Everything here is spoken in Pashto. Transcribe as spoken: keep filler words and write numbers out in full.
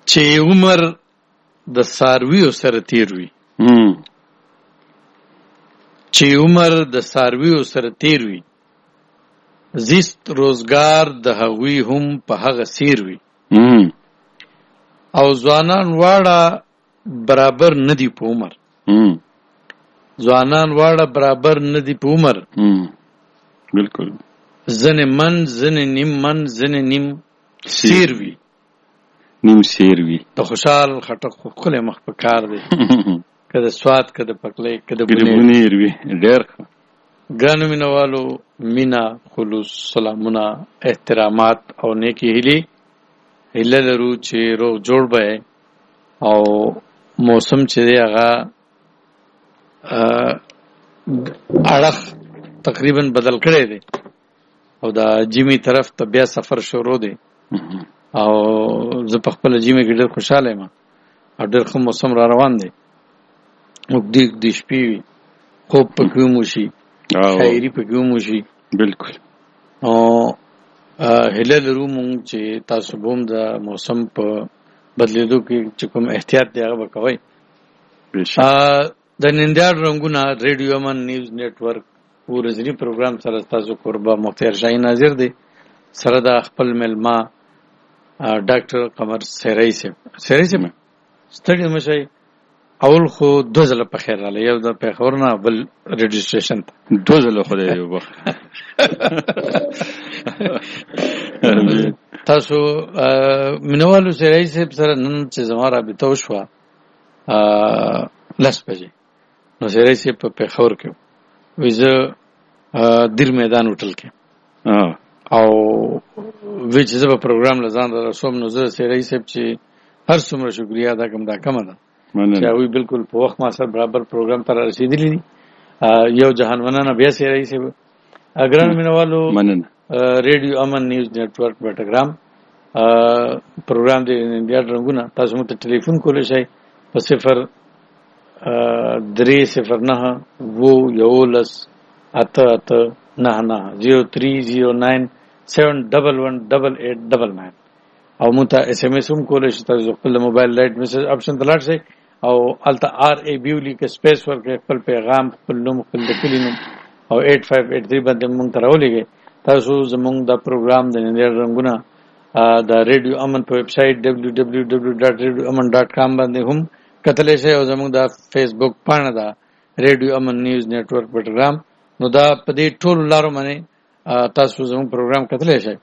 چې عمر د څارویو سره تیر وي چې عمر د څارویو سره تیر وي زیست روزګار د هغوی هم په هغه سیر وي او ځوانان واړه برابر ندي په عمر ځوانان واړه برابر ندي په عمر بالکل ځنې من ځنې نیم من ځنې نیم سیر وي نیم سیر وي د خوشحال خټک ښکلی مخ په کار دی که د سوات که د پکلۍ که د بونیر وي ډېر ښه ګرانو مینهوالو مینه خلوص سلامونه احترامات او نیکې هیلې هیله لرو چې روغ جوړ به او موسم چې دی هغه اړخ تقریبا بدل کړی دی او د جیمي طرف ته بیا سفر شروع دی او زه په خپله جیمي کې ډېر خوشحاله یم او ډېر ښه موسم را روان دی اوږدې اوږدې شپې وي خوب پکې هم وشي شاعري پکې هم وشي بالکل او هیله لرو مونږ چې تاسو به هم د موسم په بدلېدو کې چې کوم احتیاط دی هغه به کوئ د نندیار رنګونه ریډیو امن نیوز نیټورک ورځني پروګرام سره تاسو کوربه مختار شاهي ناظر دی سره د خپل مېلمه ډاکټر قمر سیرای صاحب سیرای صاحب ستړي مشئ اول خو دو ځله په خیر راغلی یو د پېښور نه بل رجسټریشن ته دو ځله خدای دې وبخښي تاسو مینوالو سیرای صاحب سره نن چې زما رابطه وشوه لس بجې نو سیرای صاحب په پېښور کې وي زه دیر میدان هوټل کې او وی چې زه به پروګرام له ځان را رسوم نو زه سیرای صاحب چې هر څومره شکریا ادا کوم دا کمه ده چې هغوی بالکل په وخت ما سره برابر پروګرام ته را رسېدلي دي یو جهان مننه بیا سیرای صاحب ګرانو مینهوالو ریډیو امن نیوز نیټورک بټګرام پروګرام دی نندیار رنګونه تاسو موږ ته ټلیفون کولی شئ په صفر درې صفر نهه اووه یولس اته اته نهه نهه زیرو تھری زیرو ناین سیون ډبل ون ډبل ایټ ډبل ناین او موږ ته ایس ایم ایس هم کولی شئ تاسو خپل موبایل لایټ میسج آپشن ته لاړ شئ او هلته آر ای بي ولیکئ سپیس ورکړئ خپل پیغام خپل نوم خپل د کلي نوم او ایټ فایو ایټ تھری باندې موږ ته راولېږئ تاسو زموږ دا پروګرام د نندیار رنګونه د ریډیو امن په ویب سایټ ډبلیو ډبلیو ډبلیو ډاټ ریډیو امن ډاټ کام باندې هم کتلی شئ او زموږ د فیسبوک پاڼه ده ریډیو امن نیوز نیټورک پروګرام نو دا په دې ټولو لارو باندې تاسو زموږ پروګرام کتلی شئ